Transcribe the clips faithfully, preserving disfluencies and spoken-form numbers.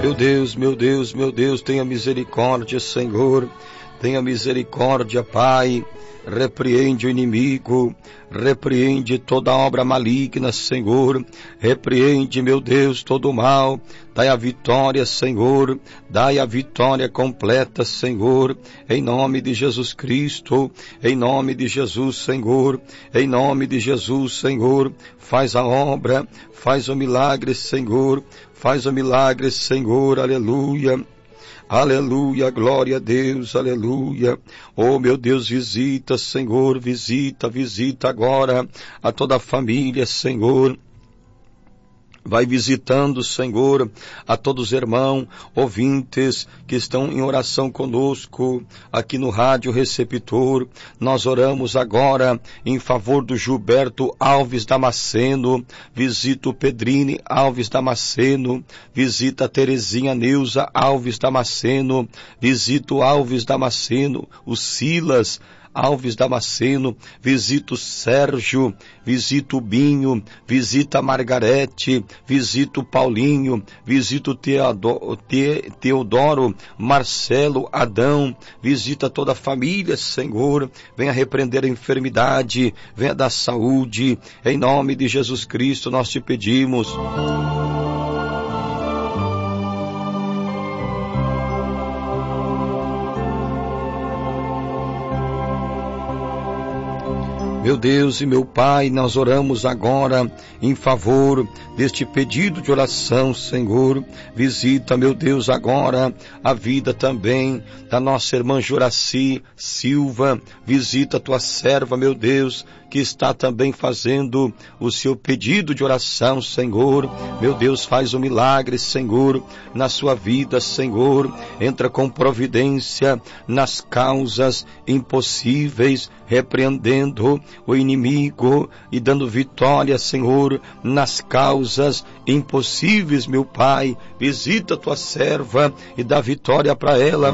Meu Deus, meu Deus, meu Deus, tenha misericórdia, Senhor, tenha misericórdia, Pai. Repreende o inimigo, repreende toda obra maligna, Senhor, repreende, meu Deus, todo o mal, dai a vitória, Senhor, dai a vitória completa, Senhor, em nome de Jesus Cristo, em nome de Jesus, Senhor, em nome de Jesus, Senhor, faz a obra, faz o milagre, Senhor, faz o milagre, Senhor, aleluia. Aleluia, glória a Deus, aleluia. Oh, meu Deus, visita, Senhor, visita, visita agora a toda a família, Senhor. Vai visitando, Senhor, a todos os irmãos, ouvintes que estão em oração conosco, aqui no Rádio Receptor. Nós oramos agora em favor do Gilberto Alves Damasceno, visita o Pedrine Alves Damasceno, visita a Terezinha Neuza Alves Damasceno, visita o Alves Damasceno, o Silas Alves Damasceno, visita o Sérgio, visita o Binho, visita a Margarete, visita o Paulinho, visita o Teodoro, Te, Teodoro, Marcelo, Adão, visita toda a família, Senhor, venha repreender a enfermidade, venha dar saúde, em nome de Jesus Cristo nós te pedimos. Meu Deus e meu Pai, nós oramos agora em favor deste pedido de oração, Senhor. Visita, meu Deus, agora a vida também da nossa irmã Juraci Silva. Visita a tua serva, meu Deus, que está também fazendo o seu pedido de oração, Senhor. Meu Deus, faz um milagre, Senhor, na sua vida, Senhor. Entra com providência nas causas impossíveis, repreendendo o inimigo e dando vitória, Senhor, nas causas impossíveis, meu Pai. Visita a tua serva e dá vitória para ela.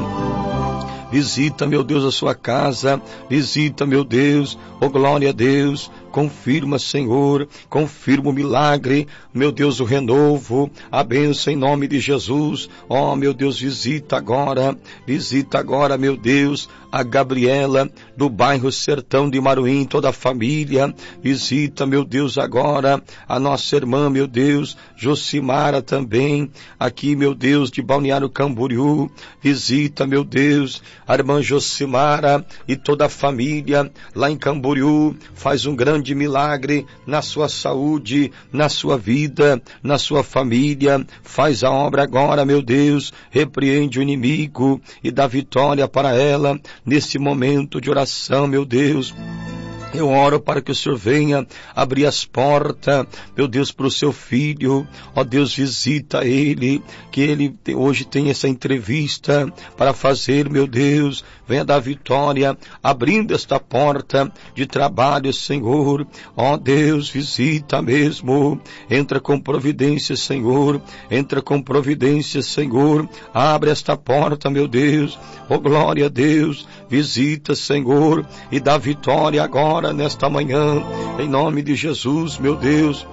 Visita, meu Deus, a sua casa, visita, meu Deus, oh glória a Deus, confirma, Senhor, confirma o milagre, meu Deus, o renovo, a bênção em nome de Jesus. Oh, meu Deus, visita agora, visita agora, meu Deus, a Gabriela, do bairro Sertão de Maruim, toda a família. Visita, meu Deus, agora a nossa irmã, meu Deus, Josimara também, aqui, meu Deus, de Balneário Camboriú. Visita, meu Deus, a irmã Josimara e toda a família lá em Camboriú. Faz um grande milagre na sua saúde, na sua vida, na sua família. Faz a obra agora, meu Deus, repreende o inimigo e dá vitória para ela nesse momento de oração, meu Deus. Eu oro para que o Senhor venha abrir as portas, meu Deus, para o seu filho. Ó Deus, visita ele, que ele hoje tem essa entrevista para fazer, meu Deus. Venha dar vitória, abrindo esta porta de trabalho, Senhor. Ó Deus, visita mesmo. Entra com providência, Senhor. Entra com providência, Senhor. Abre esta porta, meu Deus. Ó glória a Deus. Visita, Senhor, e dá vitória agora nesta manhã, em nome de Jesus, meu Deus.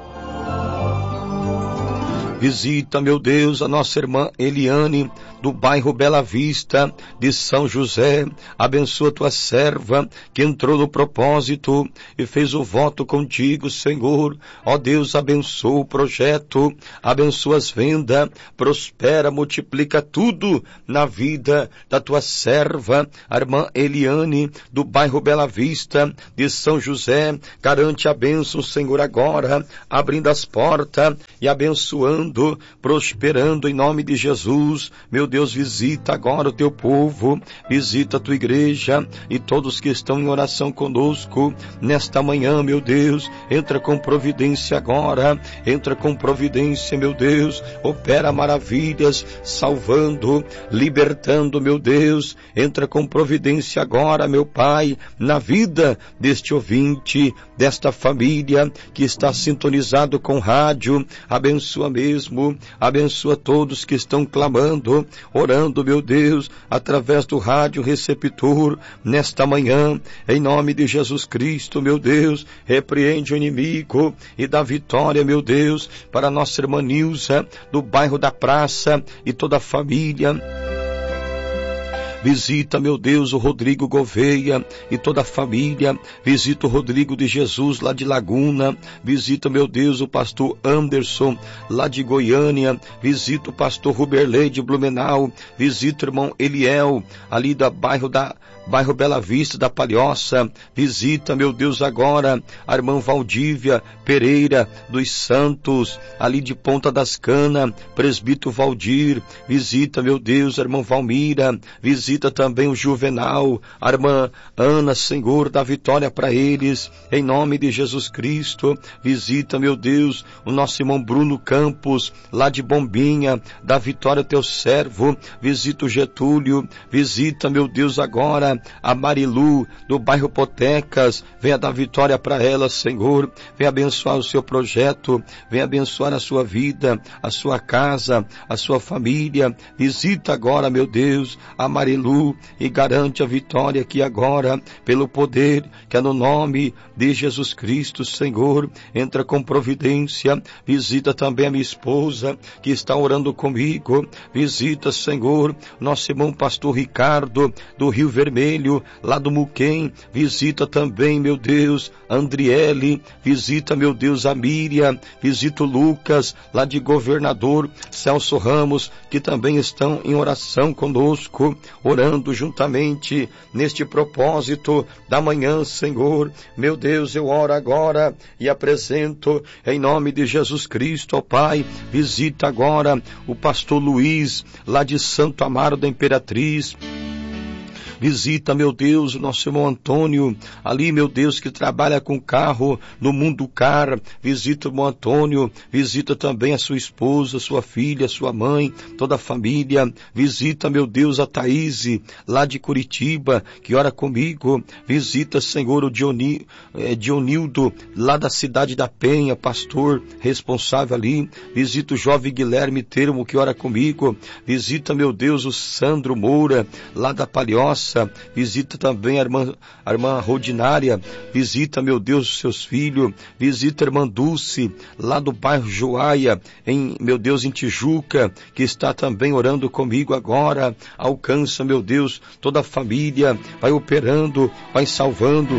Visita, meu Deus, a nossa irmã Eliane, do bairro Bela Vista, de São José. Abençoa tua serva, que entrou no propósito e fez o voto contigo, Senhor. Ó Deus, abençoa o projeto, abençoa as vendas, prospera, multiplica tudo na vida da tua serva, a irmã Eliane, do bairro Bela Vista, de São José. Garante a bênção, Senhor, agora, abrindo as portas e abençoando, prosperando em nome de Jesus. Meu Deus, visita agora o teu povo, visita a tua igreja e todos que estão em oração conosco nesta manhã, meu Deus. Entra com providência agora, entra com providência, meu Deus. Opera maravilhas, salvando, libertando, meu Deus. Entra com providência agora, meu Pai, na vida deste ouvinte, desta família que está sintonizado com rádio. Abençoa mesmo mesmo. Abençoa todos que estão clamando, orando, meu Deus, através do rádio receptor, nesta manhã, em nome de Jesus Cristo, meu Deus. Repreende o inimigo e dá vitória, meu Deus, para a nossa irmã Nilza, do bairro da Praça, e toda a família. Visita, meu Deus, o Rodrigo Gouveia e toda a família. Visita o Rodrigo de Jesus, lá de Laguna. Visita, meu Deus, o pastor Anderson, lá de Goiânia. Visita o pastor Ruberley de Blumenau. Visita o irmão Eliel, ali da bairro da bairro Bela Vista, da Palhoça. Visita, meu Deus, agora a irmã Valdívia Pereira dos Santos, ali de Ponta das Canas. Presbítero Valdir. Visita, meu Deus, a irmã Valmira. Visita também o Juvenal, a irmã Ana, Senhor, dá vitória para eles, em nome de Jesus Cristo. Visita, meu Deus, o nosso irmão Bruno Campos, lá de Bombinha, dá vitória ao teu servo. Visita o Getúlio. Visita, meu Deus, agora a Marilu, do bairro Potecas. Venha dar vitória para ela, Senhor. Venha abençoar o seu projeto, venha abençoar a sua vida, a sua casa, a sua família. Visita agora, meu Deus, a Marilu, e garante a vitória aqui agora, pelo poder que é no nome de Jesus Cristo, Senhor. Entra com providência. Visita também a minha esposa, que está orando comigo. Visita, Senhor, nosso irmão pastor Ricardo, do Rio Vermelho, lá do Muquem. Visita também, meu Deus, a Andriele. Visita, meu Deus, a Miriam. Visita o Lucas, lá de Governador Celso Ramos, que também estão em oração conosco, orando juntamente neste propósito da manhã, Senhor. Meu Deus, eu oro agora e apresento em nome de Jesus Cristo, ó Pai. Visita agora o pastor Luiz, lá de Santo Amaro da Imperatriz. Visita, meu Deus, o nosso irmão Antônio, ali, meu Deus, que trabalha com carro no Mundo Car. Visita o irmão Antônio. Visita também a sua esposa, sua filha, sua mãe, toda a família. Visita, meu Deus, a Thaíse, lá de Curitiba, que ora comigo. Visita, Senhor, o Dioni, eh, Dionildo, lá da cidade da Penha, pastor responsável ali. Visita o jovem Guilherme Termo, que ora comigo. Visita, meu Deus, o Sandro Moura, lá da Palhoça. Visita também a irmã, a irmã Rodinária. Visita, meu Deus, os seus filhos. Visita a irmã Dulce, lá do bairro Joaia, em, meu Deus, em Tijuca, que está também orando comigo agora. Alcança, meu Deus, toda a família. Vai operando, vai salvando,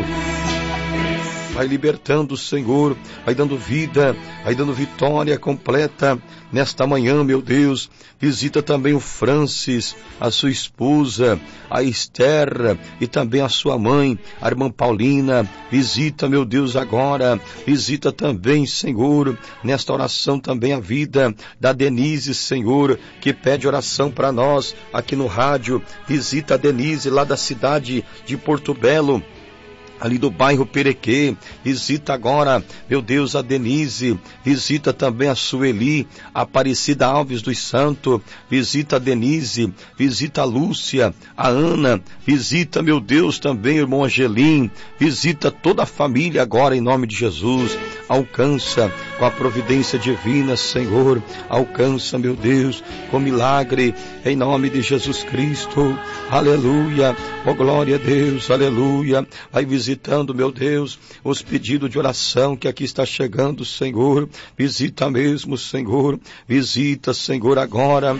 vai libertando, Senhor, vai dando vida, vai dando vitória completa nesta manhã, meu Deus. Visita também o Francis, a sua esposa, a Esther, e também a sua mãe, a irmã Paulina. Visita, meu Deus, agora. Visita também, Senhor, nesta oração também a vida da Denise, Senhor, que pede oração para nós aqui no rádio. Visita a Denise, lá da cidade de Porto Belo, ali do bairro Perequê. Visita agora, meu Deus, a Denise. Visita também a Sueli, a Aparecida Alves dos Santos. Visita a Denise. Visita a Lúcia, a Ana. Visita, meu Deus, também o irmão Angelim. Visita toda a família agora, em nome de Jesus. Alcança com a providência divina, Senhor. Alcança, meu Deus, com milagre, em nome de Jesus Cristo. Aleluia. Oh, glória a Deus. Aleluia. Vai visitando, meu Deus, os pedidos de oração que aqui está chegando, Senhor. Visita mesmo, Senhor. Visita, Senhor, agora.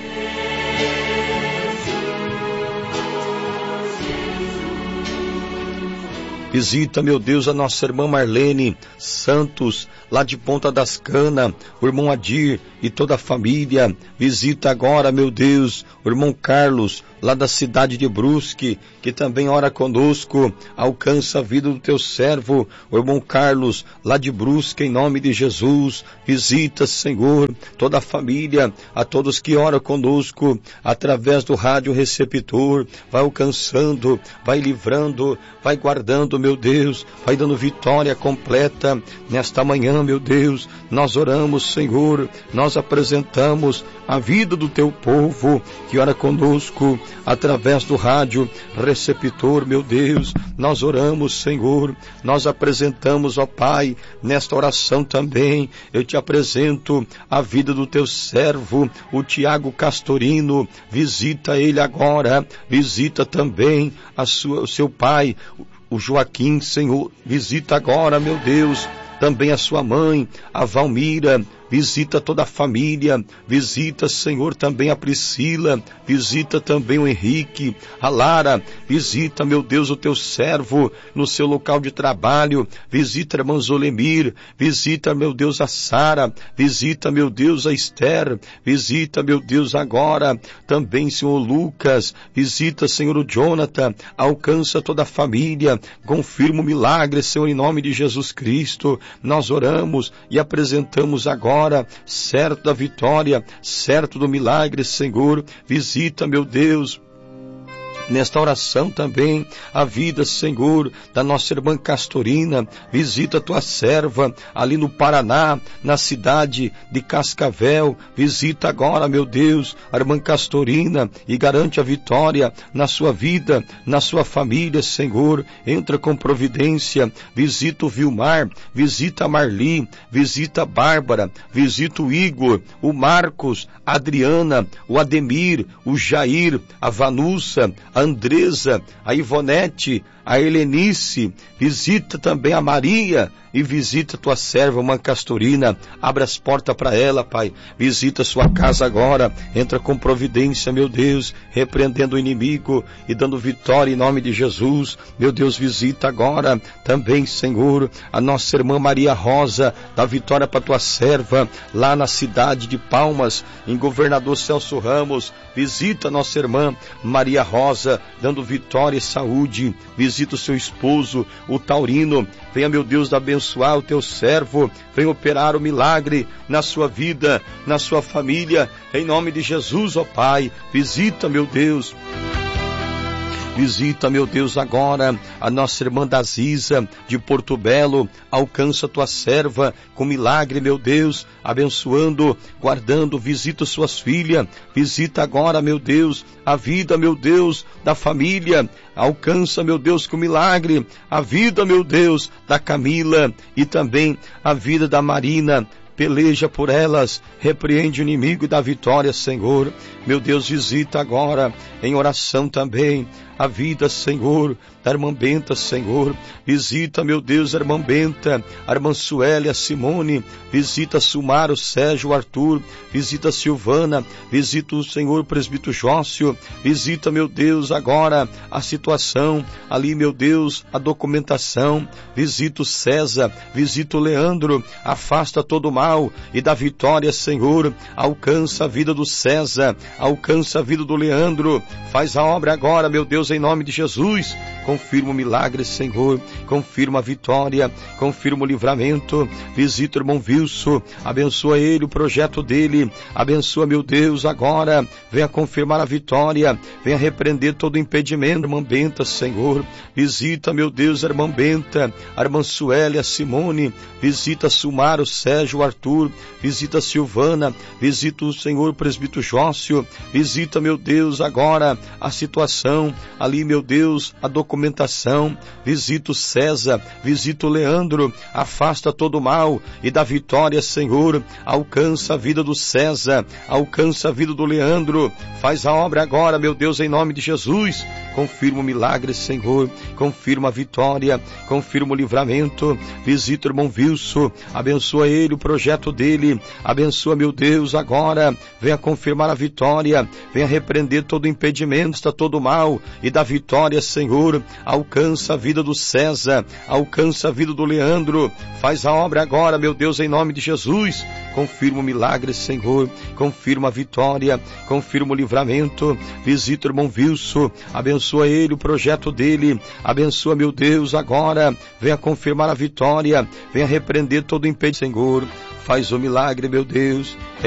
Visita, meu Deus, a nossa irmã Marlene Santos, lá de Ponta das Canas, o irmão Adir e toda a família. Visita agora, meu Deus, o irmão Carlos, lá da cidade de Brusque, que também ora conosco. Alcança a vida do teu servo, o irmão Carlos, lá de Brusque, em nome de Jesus. Visita, Senhor, toda a família, a todos que oram conosco, através do rádio receptor. Vai alcançando, vai livrando, vai guardando, meu Deus, vai dando vitória completa nesta manhã, meu Deus. Nós oramos, Senhor, nós apresentamos a vida do teu povo que ora conosco, através do rádio receptor, meu Deus, nós oramos, Senhor, nós apresentamos, ó Pai, nesta oração também, eu te apresento a vida do teu servo, o Tiago Castorino, visita ele agora, visita também a sua, o seu pai, o Joaquim, Senhor, visita agora, meu Deus, também a sua mãe, a Valmira, visita toda a família, visita, Senhor, também a Priscila, visita também o Henrique, a Lara, visita, meu Deus, o teu servo no seu local de trabalho, visita a irmã Zolemir, visita, meu Deus, a Sara, visita, meu Deus, a Esther, visita, meu Deus, agora também, Senhor Lucas, visita, Senhor, o Jonathan, alcança toda a família, confirma o milagre, Senhor, em nome de Jesus Cristo, nós oramos e apresentamos agora, certo da vitória, certo do milagre, Senhor, visita, meu Deus, nesta oração também, a vida, Senhor, da nossa irmã Castorina, visita a tua serva, ali no Paraná, na cidade de Cascavel, visita agora, meu Deus, a irmã Castorina, e garante a vitória na sua vida, na sua família, Senhor, entra com providência, visita o Vilmar, visita a Marli, visita a Bárbara, visita o Igor, o Marcos, a Adriana, o Ademir, o Jair, a Vanussa, a Andresa, a Ivonete, a Helenice, visita também a Maria e visita tua serva, uma Castorina, abre as portas para ela, Pai, visita sua casa agora, entra com providência, meu Deus, repreendendo o inimigo e dando vitória em nome de Jesus, meu Deus, visita agora também, Senhor, a nossa irmã Maria Rosa, dá vitória para tua serva, lá na cidade de Palmas, em Governador Celso Ramos, visita a nossa irmã Maria Rosa, dando vitória e saúde, visita o seu esposo, o Taurino, venha, meu Deus, abençoar o teu servo, venha operar o milagre na sua vida, na sua família, em nome de Jesus, ó Pai, visita, meu Deus, visita, meu Deus, agora a nossa irmã Daziza de Porto Belo, alcança tua serva com milagre, meu Deus, abençoando, guardando, visita suas filhas, visita agora, meu Deus, a vida, meu Deus, da família, alcança, meu Deus, com milagre, a vida, meu Deus, da Camila e também a vida da Marina, peleja por elas, repreende o inimigo e dá vitória, Senhor. Meu Deus, visita agora, em oração também, a vida, Senhor, da irmã Benta, Senhor, visita, meu Deus, a irmã Benta, a irmã Suélia, a Simone, visita Sumar, o Sérgio, o Arthur, visita a Silvana, visita o Senhor, o presbítero Jócio, visita, meu Deus, agora a situação, ali, meu Deus, a documentação, visita o César, visita o Leandro, afasta todo o mal e dá vitória, Senhor, alcança a vida do César, alcança a vida do Leandro, faz a obra agora, meu Deus, em nome de Jesus, confirma o milagre, Senhor, confirma a vitória, confirma o livramento, visita o irmão Wilson, abençoa ele, o projeto dele, abençoa, meu Deus, agora, venha confirmar a vitória, venha repreender todo o impedimento, irmã Benta, Senhor, visita, meu Deus, a irmã Benta, a irmã Suélia, a Simone, visita Sumar, o Sérgio, o Arthur, visita Silvana, visita o Senhor, o presbítero Jócio, visita, meu Deus, agora a situação, ali, meu Deus, a documentação, visita o César, visita o Leandro, afasta todo o mal e dá vitória, Senhor, alcança a vida do César, alcança a vida do Leandro, faz a obra agora, meu Deus, em nome de Jesus, confirma o milagre, Senhor, confirma a vitória, confirma o livramento, visita o irmão Wilson, abençoa ele, o projeto dele, abençoa, meu Deus, agora, venha confirmar a vitória, venha repreender todo o impedimento, está todo o mal, e dá vitória, Senhor, alcança a vida do César, alcança a vida do Leandro, faz a obra agora, meu Deus, em nome de Jesus, confirma o milagre, Senhor, confirma a vitória, confirma o livramento, visita o irmão Wilson, abençoa ele, o projeto dele, abençoa, meu Deus, agora, venha confirmar a vitória, venha repreender todo o impedimento, Senhor, faz o milagre, meu Deus,